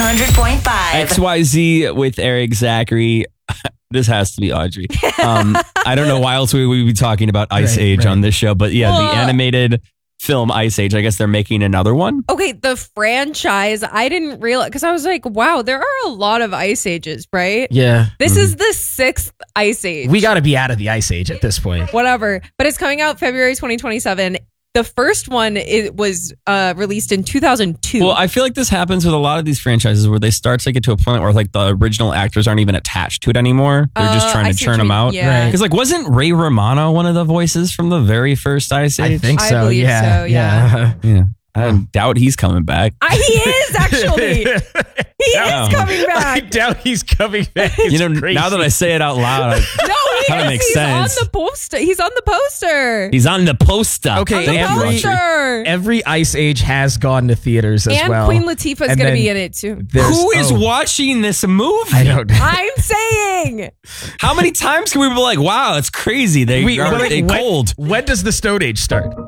100.5. XYZ with Eric Zachary. This has to be Audrey. I don't know why else we would be talking about Ice Age on this show, but yeah, the animated film Ice Age. I guess they're making another one. Okay, the franchise, I didn't realize, because I was like, wow, there are a lot of Ice Ages, right? Yeah. This is the 6th Ice Age. We got to be out of the Ice Age at this point. Whatever. But it's coming out February 2027. The first one was released in 2002. Well, I feel like this happens with a lot of these franchises where they start to get to a point where like the original actors aren't even attached to it anymore. They're just trying to churn them out. Yeah. Because like, wasn't Ray Romano one of the voices from the very first Ice Age? I think so. I believe so, yeah. I doubt he's coming back. He is actually. He is coming back. I doubt he's coming back. It's crazy. Now that I say it out loud, he kind of makes he's sense. on the poster. He's on the poster. He's on the poster. Okay, every Ice Age has gone to theaters as and well. Queen Latifah's going to be in it too. Who is watching this movie? I don't know. I'm saying. How many times can we be like, wow, it's crazy. They cold. When does the Stone Age start?